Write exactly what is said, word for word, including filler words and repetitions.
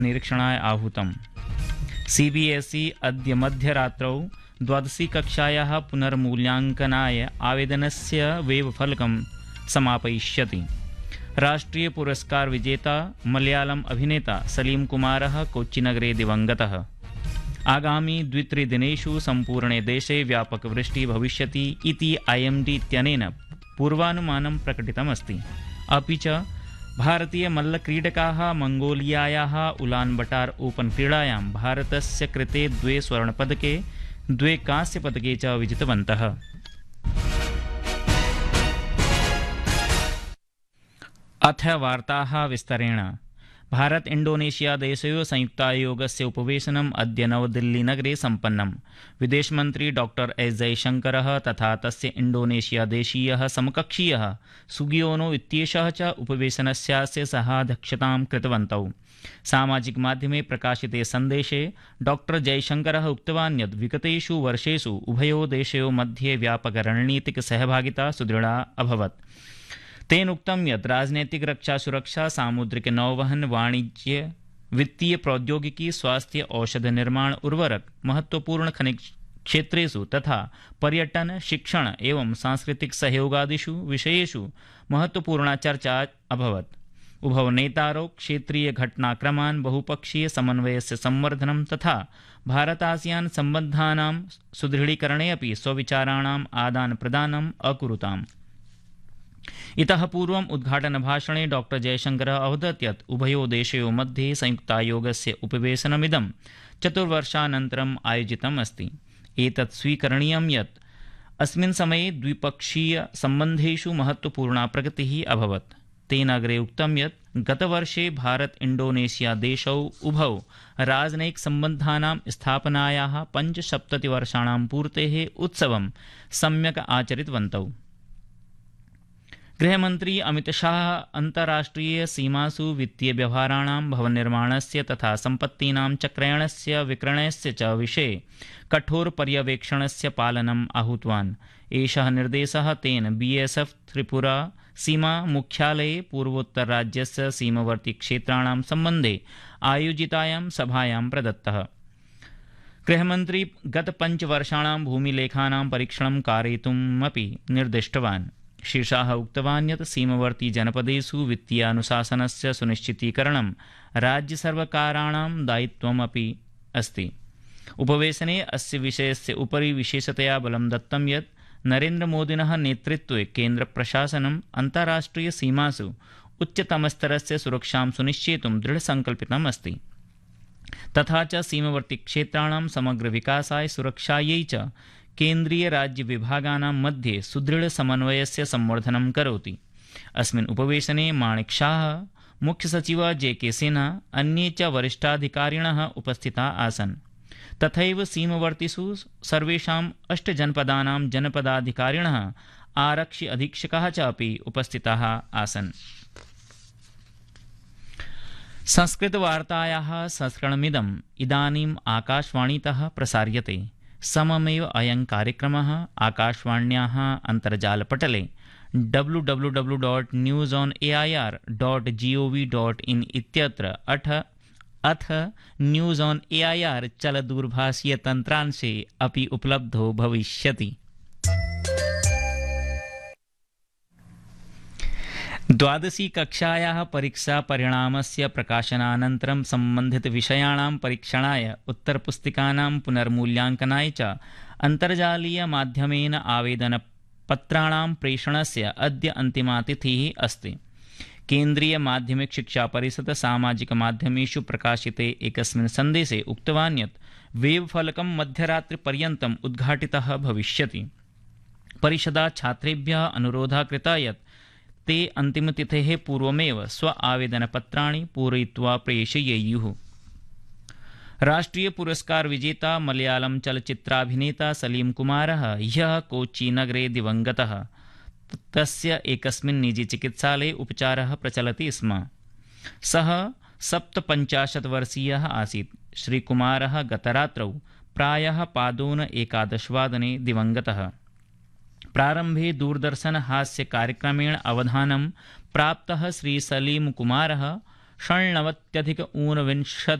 निरीक्षणाय आहूतम्। CBSE अद्य मध्यरात्रौ द्वादशी कक्षायाः पुनर्मूल्याङ्कनाय आवेदनस्य वेबफलकं समापयिष्यति। राष्ट्रीय पुरस्कार विजेता मलयालम अभिनेता सलीम कुमारः कोच्चिनगरे दिवङ्गतः। आगामी द्वित्रिदिनेषु सम्पूर्णे देशे व्यापकवृष्टिः भविष्यति इति आईएमडी इत्यनेन पूर्वानुमानं प्रकटितमस्ति। अपि च भारतीयमल्लक्रीडकाः मंगोलियायाः उलानबटार ओपन क्रीडायां भारतस्य कृते द्वे स्वर्णपदके द्वे कांस्यपदके च विजितवन्तः। अथ वार्ताः विस्तरेण। भारत इंडोनेशिया देशयोः संयुक्तायोगस्य उपवेशनम् अद्य नवदिल्लीनगरे सम्पन्नम्। विदेशमन्त्री डॉक्टर एस जयशंकरः तथा तस्य इंडोनेशिया देशीयः समकक्षीयः सुगियोनो इत्येषः च उपवेशनस्यास्य सहाध्यक्षतां कृतवन्तौ। सामाजिकमाध्यमे प्रकाशिते सन्देशे डॉक्टर जयशंकरः उक्तवान् यत् विगतेषु वर्षेषु उभयोः देशयोः मध्ये व्यापकरणनीतिक सहभागिता सुदृढा अभवत्। तेन उक्तं यत् राजनैतिक रक्षा सुरक्षा सामुद्रिक नौवहन वाणिज्य वित्तीय प्रौद्योगिकी स्वास्थ्य औषध निर्माण उर्वरक महत्वपूर्ण खनिज क्षेत्रेषु तथा पर्यटन शिक्षण एवं सांस्कृतिक सहयोगादिषु विषयेषु महत्वपूर्णा चर्चा अभवत्। उभौ नेतारौ क्षेत्रीय घटनाक्रमान् बहुपक्षीय समन्वयस्य संवर्धनं तथा भारत-आसियान सम्बन्धानां सुदृढीकरणे अपि स्वविचाराणाम् आदानप्रदानम् अकुरुताम्। इतः पूर्वम् उद्घाटनभाषणे डॉक्टर जयशंकरः अवदत् यत् उभयोः देशयोः मध्ये संयुक्तायोगस्य उपवेशनमिदं चतुर्वर्षानन्तरम् आयोजितम् अस्ति। एतत् स्वीकरणीयं यत् अस्मिन् समये द्विपक्षीय सम्बन्धेषु महत्वपूर्णा प्रगतिः अभवत्। तेन अग्रे उक्तं यत् गतवर्षे भारत इंडोनेशिया देशौ उभौ राजनयिक सम्बन्धानां स्थापनायाः पञ्चसप्ततिवर्षाणां पूर्तेः उत्सवं सम्यक् आचरितवन्तौ। गृहमन्त्री अमितशाह अन्ताराष्ट्रिय सीमासु वित्तीय व्यवहाराणां भवननिर्माणस्य तथा सम्पत्तीनां चक्रयणस्य विक्रयणस्य च विषये कठोर पर्यवेक्षणस्य पालनम् आहूतवान्। एषः निर्देशः तेन बीएसएफ त्रिपुरा सीमा मुख्यालये पूर्वोत्तरराज्यस्य सीमावर्ती क्षेत्राणां सम्बन्धे आयोजितायां सभायां प्रदत्तः। गृहमन्त्री गत पञ्चवर्षाणां भूमिलेखानां परीक्षणं कारयितुमपि निर्दिष्टवान्। श्री शाह उक्तवान् यत् सीमावर्ती जनपदेषु वित्तीयानुशासनस्य सुनिश्चितीकरणं राज्यसर्वकाराणां दायित्वमपि अस्ति। उपवेशने अस्य विषयस्य उपरि विशेषतया बलं दत्तं यत् नरेन्द्रमोदिनः नेतृत्वे केन्द्रप्रशासनम् अन्ताराष्ट्रिय सीमासु उच्चतमस्तरस्य सुरक्षां सुनिश्चेतुं दृढसङ्कल्पितम् अस्ति तथा च सीमावर्ती क्षेत्राणां समग्र विकासाय सुरक्षायै च केन्द्रीय राज्य विभागानां मध्ये सुदृढ़ समन्वयस्य संवर्धनं करोति। अस्मिन् उपवेशने माणिक शाह, मुख्य सचिव जे के सिन्हा, अन्ये च वरिष्ठाधिकारिणः उपस्थिताः आसन्। तथैव सीमावर्तिषु सर्वेषाम् अष्टजनपदानां जनपदाधिकारिणः, आरक्षि अधीक्षकाः च अपि उपस्थिताः आसन्। संस्कृतवार्तायाः संस्करणमिदम् इदानीम् आकाशवाणीतः प्रसार्यते। सममेव अयं कार्यक्रमः आकाशवाण्याः अन्तर्जालपटले W W W dot news on A I R dot G O V dot in इत्यत्र अथ अथ news on A I R चलदूरभाषीय तन्त्रांशे अपि उपलब्धो भविष्यति। द्वादशी कक्षायाः परीक्षा परिणामस्य प्रकाशनानन्तरं सम्बन्धितविषयाणां परीक्षणाय उत्तरपुस्तिकानां पुनर्मूल्याङ्कनाय च अन्तर्जालीयमाध्यमेन आवेदनपत्राणां प्रेषणस्य अद्य अन्तिमा तिथिः अस्ति। केन्द्रीय माध्यमिक शिक्षा परिषद सामाजिकमाध्यमेषु प्रकाशिते एकस्मिन् सन्देशे उक्तवान् यत् वेबफलकं मध्यरात्रिपर्यन्तम् उद्घाटितः भविष्यति। परिषदा छात्रेभ्यः अनुरोधः कृतः यत् ते अन्तिमतिथेः पूर्वमेव स्व आवेदनपत्राणि पूरयित्वा प्रेषयेयुः। राष्ट्रीय पुरस्कार विजेता मलयालम चलच्चित्राभिनेता सलीम कुमारः ह्यः कोच्चि नगरे दिवङ्गतः। तस्य एकस्मिन् निजी चिकित्सालये उपचारः प्रचलति स्म। सः सप्तपञ्चाशत् वर्षीयः आसीत्। श्रीकुमारः गतरात्रौ प्रायः पादोन एकादशवादने दिवङ्गतः। प्रारम्भे दूरदर्शन हास्य कार्यक्रमेण अवधानं प्राप्तः श्री सलीम कुमारः षण्णवत्यधिक ऊनविंशत्